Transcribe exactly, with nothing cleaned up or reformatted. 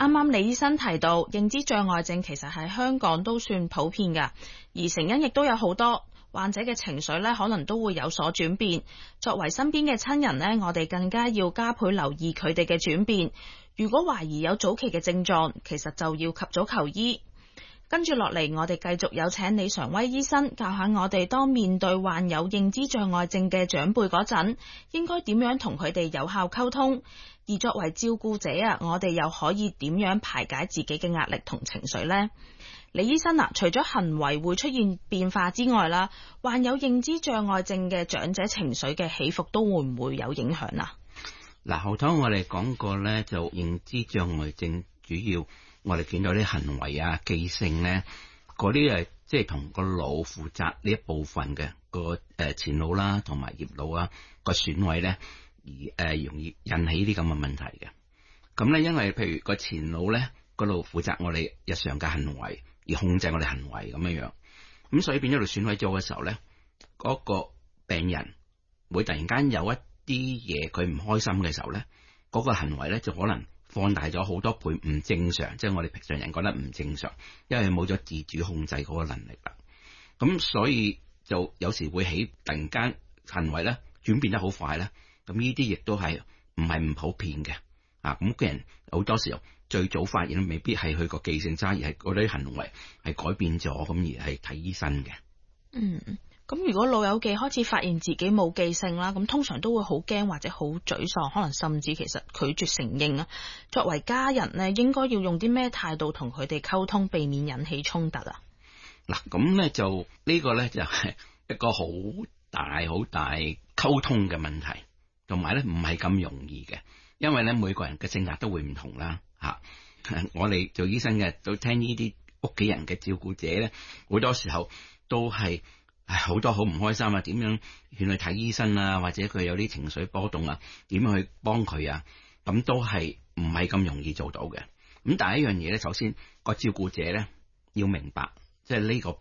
啱啱李醫生提到，認知障礙症其實喺香港都算普遍㗎，而成因亦都有好多。患者嘅情緒咧，可能都會有所轉變。作為身邊嘅親人呢，我哋更加要加倍留意佢哋嘅轉變。如果懷疑有早期嘅症狀，其實就要及早求醫。跟住落嚟，我哋繼續有請李常威醫生教下我哋，當面對患有認知障礙症嘅長輩嗰陣，應該點樣同佢哋有效溝通。而作為照顧者啊，我哋又可以點樣排解自己嘅壓力同情緒呢？李醫生啊，除咗行為會出現變化之外啦，患有認知障礙症嘅長者情緒嘅起伏都會唔會有影響啊？ 嗱，後頭我哋講過咧，就認知障礙症主要我哋見到啲行為啊、記性咧，嗰啲誒即係同個腦負責呢一部分嘅個誒前腦啦，同埋葉腦啊個損毀咧，而誒容易引起啲咁嘅問題嘅。咁咧，因為譬如個前腦咧嗰度負責我哋日常嘅行為，而控制我哋行為咁樣樣，咁所以變咗度損毀咗嘅時候咧，嗰個病人會突然間有一啲嘢佢唔開心嘅時候咧，嗰個行為咧就可能放大咗好多倍，唔正常，即係我哋平常人覺得唔正常，因為冇咗自主控制嗰個能力啦。咁所以就有時會起突然間行為咧轉變得好快咧，咁呢啲亦都係唔係唔普遍嘅啊。咁嘅人好多時候最早發現未必係佢個記性差，而係嗰啲行為係改變咗，咁而係睇醫生嘅。 嗯，咁如果老友記開始發現自己冇記性啦，咁通常都會好驚或者好沮喪，可能甚至其實拒絕承認啊。作為家人呢，應該要用啲咩態度同佢哋溝通，避免引起衝突啊？ 嗱，咁咧就呢個咧就係一個好大好大溝通嘅問題，同埋咧唔係咁容易嘅，因為咧每個人嘅性格都會唔同啦。吓，我哋做醫生嘅都聽呢啲屋企人嘅照顧者咧，好多時候都係好多好唔開心啊，點樣勸佢睇醫生啊，或者佢有啲情緒波動啊，點樣去幫佢啊，咁都係唔係咁容易做到嘅。咁但係一樣嘢咧，首先個照顧者咧要明白，即係呢個